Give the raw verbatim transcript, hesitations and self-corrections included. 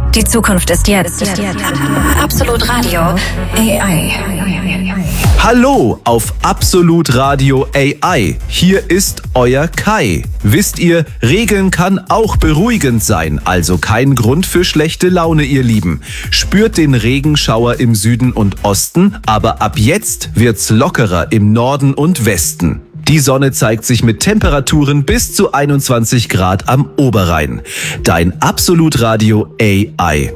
Die Zukunft ist jetzt. Absolut Radio A I. Hallo auf Absolut Radio A I. Hier ist euer Kai. Wisst ihr, Regeln kann auch beruhigend sein, also kein Grund für schlechte Laune, ihr Lieben. Spürt den Regenschauer im Süden und Osten, aber ab jetzt wird's lockerer im Norden und Westen. Die Sonne zeigt sich mit Temperaturen bis zu einundzwanzig Grad am Oberrhein. Dein Absolut Radio A I.